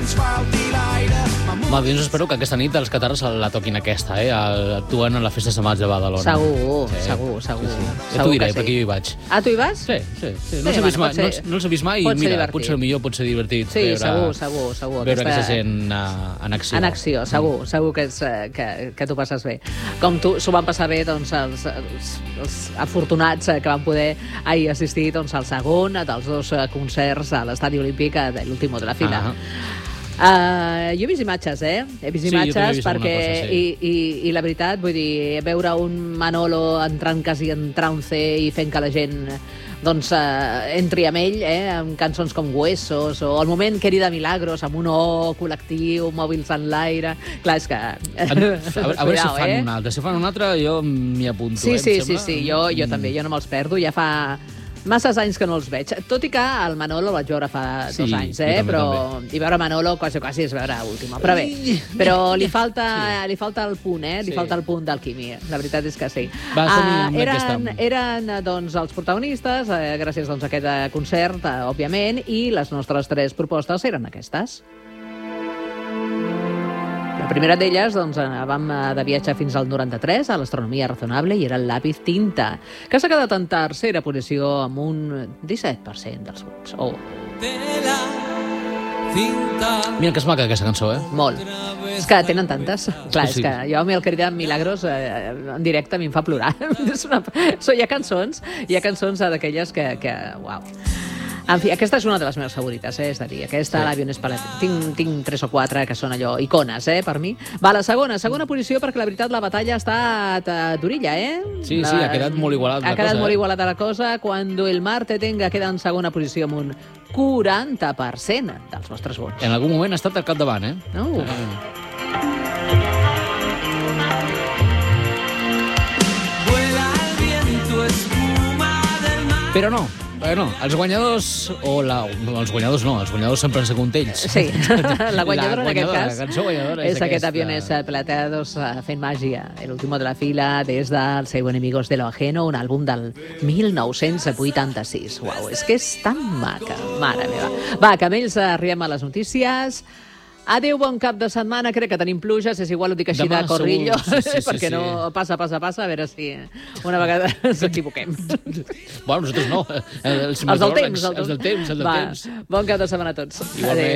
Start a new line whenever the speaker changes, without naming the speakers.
Va, doncs espero que aquesta nit els catarres la toquin aquesta, actuen a la Festa de Maig de Badalona.
Segur.
Ja t'ho diré, perquè jo hi vaig.
Ah, tu hi vas?
Sí. No els he vist mai i mira, potser millor pot ser divertit.
Sí, segur.
Veure aquesta gent en acció.
En acció, segur que t'ho passes bé. Com tu, s'ho van passar bé doncs, els afortunats que van poder ahir assistir doncs, al segon dels dos concerts a l'Estadi Olímpic de l'Último de la Fila. Jo he vist imatges, He vist imatges perquè... I la veritat, vull dir, veure un Manolo entrant quasi en trance i fent que la gent doncs entri amb ell, amb cançons com Huesos, o el moment Querida Milagros, amb un col·lectiu, mòbils en l'aire... Clar, és que...
A veure si fan un altre. Si fan un altre, jo m'hi apunto,
Sí, jo també, jo no me'ls perdo. Ja fa masses anys que no els veig. Tot i que el Manolo el vaig veure fa 2 anys, però... I veure Manolo quasi és veure Última. Però bé, però li falta el punt, Li falta el punt d'alquímia. La veritat és que sí. Eren, doncs, els protagonistes, gràcies doncs, a aquest concert, òbviament, i les nostres 3 propostes eren aquestes. La primera d'elles, doncs, vam de viatge fins al 93, a l'Astronomia Razonable, i era el Lápiz Tinta, que s'ha quedat en tercera posició amb un 17% dels vots.
Mira que és maca aquesta cançó,
Molt. És que tenen tantes. Clar, és que jo el Querida Milagros en directe a mi em fa plorar. Hi ha cançons d'aquelles que... Uau. En fi, aquesta és una de les meves favorites, és a dir, aquesta, l'Aviones Palet. Tinc 3 o 4 que són allò icones, per mi. Va, la segona posició, perquè la veritat la batalla ha estat durilla,
Sí, ha quedat molt igualat la cosa.
Ha quedat molt igualat la cosa. Cuando el mar te tenga queda en segona posició amb un 40% dels vostres vots.
En algun moment ha estat al capdavant,
No.
Però no. Bueno, els guanyadors sempre han sigut ells.
Sí, la guanyadora en aquest cas
la cançó guanyadora
és aquest Aviones Plateados fent màgia. El último de la fila des del seu Enemigos de lo Ajeno, un àlbum del 1986. Uau, és que és tan maca, mare meva. Va, que amb ells arribem a les notícies. Adéu, bon cap de setmana. Crec que tenim pluges, és igual, ho dic així de corrillo, perquè no passa, a veure si una vegada ens equivoquem.
Bueno, nosaltres no. Els
del temps.
Va,
bon cap de setmana a tots.
Igualment.